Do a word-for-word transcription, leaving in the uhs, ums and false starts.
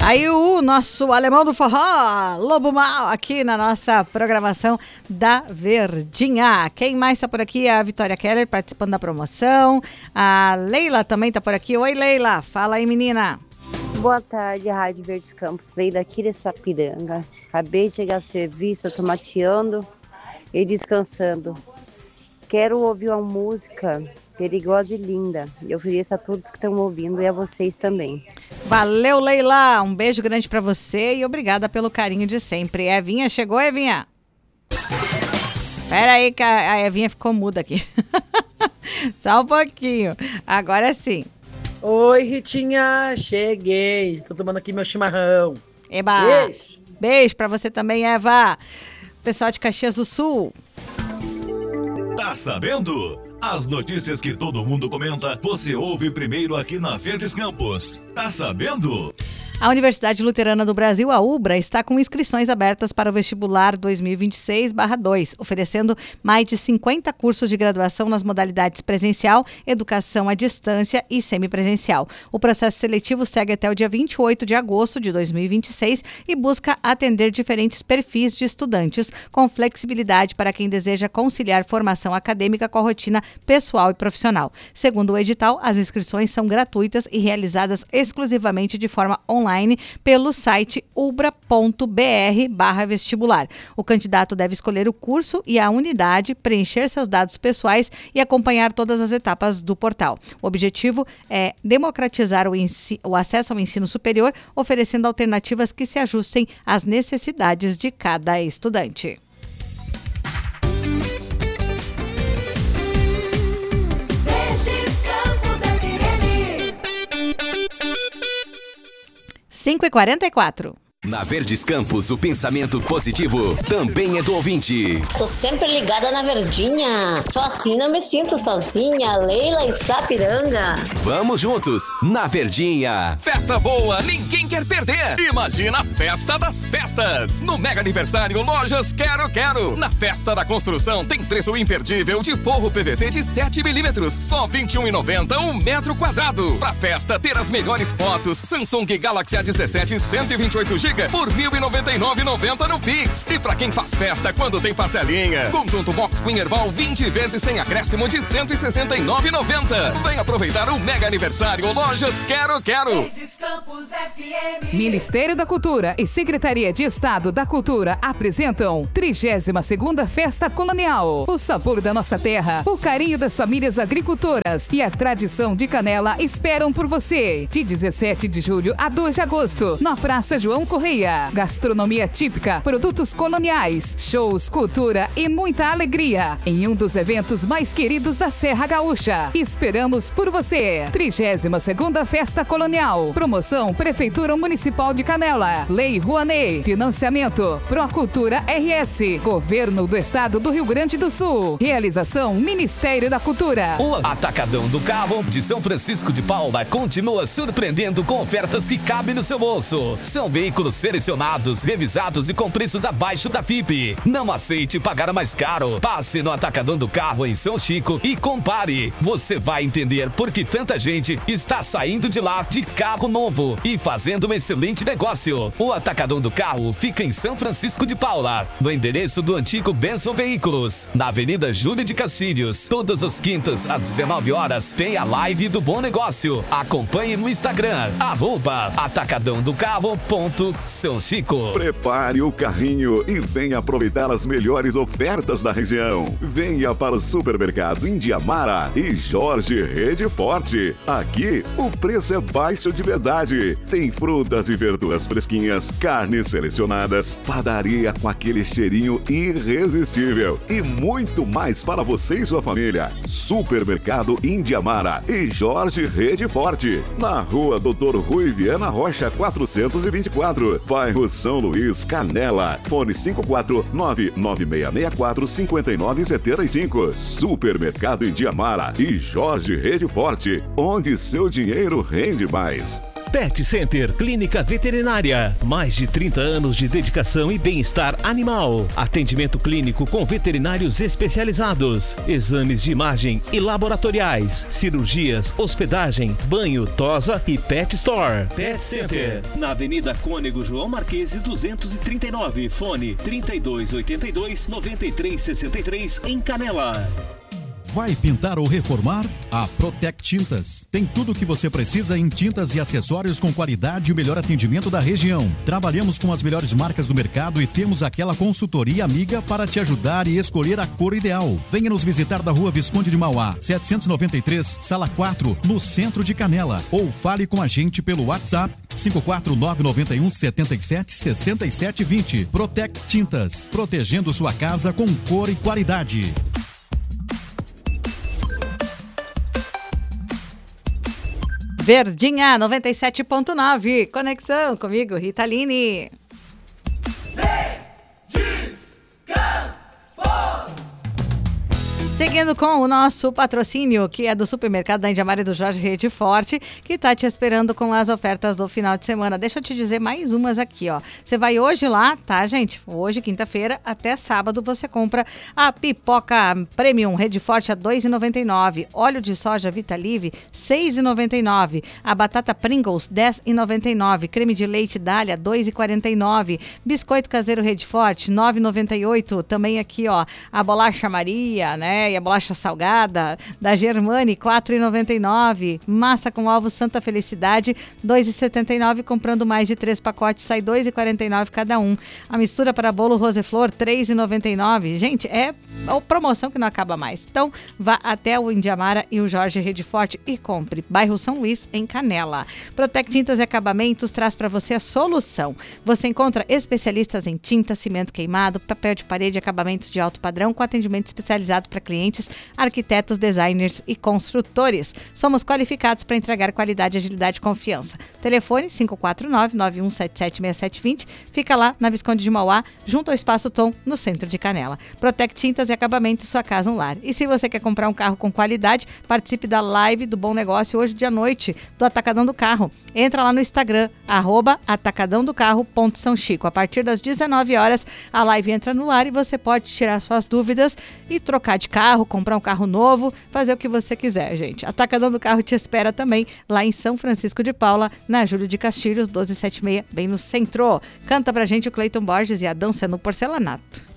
Aí o nosso alemão do forró, Lobo Mal, aqui na nossa programação da Verdinha. Quem mais está por aqui? A Vitória Keller participando da promoção. A Leila também está por aqui. Oi, Leila. Fala aí, menina. Boa tarde, Rádio Verdes Campos. Leila aqui de Sapiranga. Acabei de chegar ao serviço, eu tô mateando e descansando. Quero ouvir uma música perigosa e linda. E ofereço a todos que estão ouvindo e a vocês também. Valeu, Leila. Um beijo grande pra você e obrigada pelo carinho de sempre. Evinha, chegou, Evinha? Pera aí que a Evinha ficou muda aqui. Só um pouquinho. Agora sim. Oi, Ritinha. Cheguei. Tô tomando aqui meu chimarrão. Eba. Beijo. Beijo pra você também, Eva. Pessoal de Caxias do Sul. Tá sabendo? As notícias que todo mundo comenta, você ouve primeiro aqui na Verdes Campos. Tá sabendo? A Universidade Luterana do Brasil, a UBRA, está com inscrições abertas para o vestibular dois mil e vinte e seis barra dois, oferecendo mais de cinquenta cursos de graduação nas modalidades presencial, educação à distância e semipresencial. O processo seletivo segue até o dia vinte e oito de agosto de dois mil e vinte e seis e busca atender diferentes perfis de estudantes, com flexibilidade para quem deseja conciliar formação acadêmica com a rotina pessoal e profissional. Segundo o edital, as inscrições são gratuitas e realizadas exclusivamente de forma online pelo site ubra.br barra vestibular. O candidato deve escolher o curso e a unidade, preencher seus dados pessoais e acompanhar todas as etapas do portal. O objetivo é democratizar o, ensi- o acesso ao ensino superior, oferecendo alternativas que se ajustem às necessidades de cada estudante. cinco e quarenta e quatro. Na Verdes Campos, o pensamento positivo também é do ouvinte. Tô sempre ligada na Verdinha. Só assim não me sinto sozinha. Leila e Sapiranga. Vamos juntos, na Verdinha. Festa boa, ninguém quer perder. Imagina a festa das festas. No mega aniversário Lojas Quero Quero. Na festa da construção tem preço imperdível de forro P V C de sete milímetros. Só vinte e um reais e noventa centavos um metro quadrado. Pra festa ter as melhores fotos, Samsung Galaxy A dezessete cento e vinte e oito gigas por mil e noventa e nove reais e noventa centavos no Pix. E pra quem faz festa quando tem parcelinha, conjunto Box Queen Herbal vinte vezes sem acréscimo de cento e sessenta e nove reais e noventa centavos. Vem aproveitar o mega aniversário Lojas Quero Quero. Ministério da Cultura e Secretaria de Estado da Cultura apresentam trigésima segunda Festa Colonial. O sabor da nossa terra, o carinho das famílias agricultoras e a tradição de Canela esperam por você. De dezessete de julho a dois de agosto, na Praça João Correia. Gastronomia típica, produtos coloniais, shows, cultura e muita alegria em um dos eventos mais queridos da Serra Gaúcha. Esperamos por você. trigésima segunda Festa Colonial. Promoção Prefeitura Municipal de Canela. Lei Rouanet. Financiamento Procultura R S. Governo do Estado do Rio Grande do Sul. Realização Ministério da Cultura. O Atacadão do Carro de São Francisco de Paula continua surpreendendo com ofertas que cabem no seu bolso. São veículos selecionados, revisados e com preços abaixo da F I P. Não aceite pagar mais caro. Passe no Atacadão do Carro em São Chico e compare. Você vai entender por que tanta gente está saindo de lá de carro novo e fazendo um excelente negócio. O Atacadão do Carro fica em São Francisco de Paula, no endereço do antigo Benson Veículos, na Avenida Júlio de Castilhos. Todas as quintas às dezenove horas tem a live do Bom Negócio. Acompanhe no Instagram, arroba atacadão do carro ponto São Chico. Prepare o carrinho e venha aproveitar as melhores ofertas da região. Venha para o Supermercado Indiamara e Jorge Rede Forte. Aqui o preço é baixo de verdade. Tem frutas e verduras fresquinhas, carnes selecionadas, padaria com aquele cheirinho irresistível e muito mais para você e sua família. Supermercado Indiamara e Jorge Rede Forte, na rua Doutor Rui Viana Rocha quatrocentos e vinte e quatro, bairro São Luís, Canela. Fone cinco quatro nove nove seis seis quatro cinco nove sete cinco. Supermercado Indiamara e Jorge Rede Forte, onde seu dinheiro rende mais. Pet Center Clínica Veterinária. Mais de trinta anos de dedicação e bem-estar animal. Atendimento clínico com veterinários especializados. Exames de imagem e laboratoriais. Cirurgias, hospedagem, banho, tosa e pet store. Pet Center. Na Avenida Cônego João Marquese duzentos e trinta e nove. Fone trinta e dois oitenta e dois, noventa e três sessenta e três em Canela. Vai pintar ou reformar? A Protec Tintas. Tem tudo o que você precisa em tintas e acessórios com qualidade e o melhor atendimento da região. Trabalhamos com as melhores marcas do mercado e temos aquela consultoria amiga para te ajudar e escolher a cor ideal. Venha nos visitar da Rua Visconde de Mauá, setecentos e noventa e três, Sala quatro, no centro de Canela. Ou fale com a gente pelo WhatsApp cinco quatro nove nove um sete sete seis sete dois zero. Protec Tintas. Protegendo sua casa com cor e qualidade. Verdinha noventa e sete ponto nove. Conexão comigo, Rita Line. Seguindo com o nosso patrocínio, que é do supermercado da Indiamara e do Jorge Rede Forte, que está te esperando com as ofertas do final de semana. Deixa eu te dizer mais umas aqui, ó. Você vai hoje lá, tá, gente? Hoje, quinta-feira, até sábado, você compra a pipoca Premium Rede Forte a dois reais e noventa e nove centavos. Óleo de soja Vitalive, seis reais e noventa e nove centavos. A batata Pringles, dez reais e noventa e nove centavos. Creme de leite Dália, dois reais e quarenta e nove centavos. Biscoito caseiro Rede Forte, nove reais e noventa e oito centavos. Também aqui, ó, a bolacha Maria, né? E a bolacha salgada da Germani, quatro reais e noventa e nove centavos. Massa com ovos Santa Felicidade, dois reais e setenta e nove centavos. Comprando mais de três pacotes, sai dois reais e quarenta e nove centavos cada um. A mistura para bolo Roseflor, três reais e noventa e nove centavos. Gente, é a promoção que não acaba mais. Então, vá até o Indiamara e o Jorge Rede Forte e compre. Bairro São Luís, em Canela. Protec Tintas e Acabamentos traz para você a solução. Você encontra especialistas em tinta, cimento queimado, papel de parede, acabamentos de alto padrão, com atendimento especializado para clientes, arquitetos, designers e construtores. Somos qualificados para entregar qualidade, agilidade e confiança. Telefone cinco quatro nove, nove um sete sete, seis sete dois zero. Fica lá na Visconde de Mauá, junto ao Espaço Tom, no centro de Canela. Protec Tintas e Acabamentos, sua casa, um lar. E se você quer comprar um carro com qualidade, participe da live do Bom Negócio hoje de à noite, do Atacadão do Carro. Entra lá no Instagram, arroba atacadão do carro ponto São Chico. A partir das dezenove horas, a live entra no ar e você pode tirar suas dúvidas e trocar de carro, comprar um carro novo, fazer o que você quiser, gente. Atacadão do Carro te espera também lá em São Francisco de Paula, na Júlio de Castilhos, doze setenta e seis, bem no centro. Canta pra gente o Cleiton Borges e a Dança no Porcelanato.